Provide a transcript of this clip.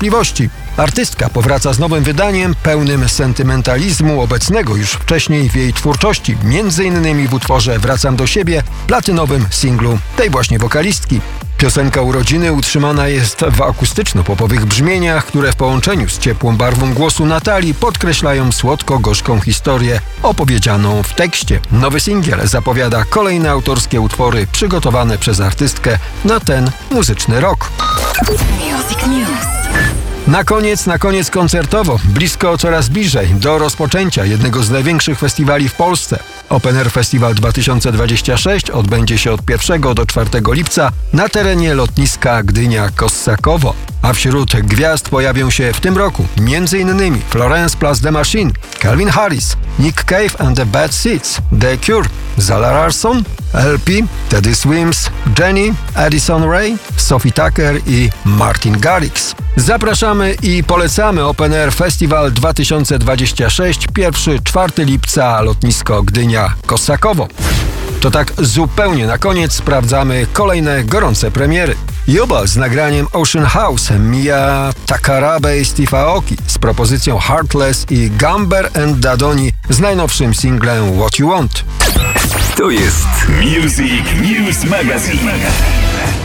wątpliwości. Artystka powraca z nowym wydaniem pełnym sentymentalizmu obecnego już wcześniej w jej twórczości, m.in. w utworze Wracam do siebie, platynowym singlu tej właśnie wokalistki. Piosenka Urodziny utrzymana jest w akustyczno-popowych brzmieniach, które w połączeniu z ciepłą barwą głosu Natalii podkreślają słodko-gorzką historię opowiedzianą w tekście. Nowy singiel zapowiada kolejne autorskie utwory przygotowane przez artystkę na ten muzyczny rok. Music News. Na koniec koncertowo, blisko coraz bliżej do rozpoczęcia jednego z największych festiwali w Polsce. Open Air Festival 2026 odbędzie się od 1 do 4 lipca na terenie lotniska Gdynia-Kossakowo. A wśród gwiazd pojawią się w tym roku m.in. Florence plus The Machine, Calvin Harris, Nick Cave and the Bad Seeds, The Cure, Zara Larsson, LP, Teddy Swims, Jenny, Addison Rae, Sophie Tucker i Martin Garrix. Zapraszamy i polecamy Open Air Festival 2026, 1-4 lipca, lotnisko Gdynia-Kossakowo. To tak zupełnie na koniec sprawdzamy kolejne gorące premiery. Yuba z nagraniem Ocean House, Mia Takarabe i Steve Aoki z propozycją Heartless i Gamber and Dadoni z najnowszym singlem What You Want. To jest Music News Magazine.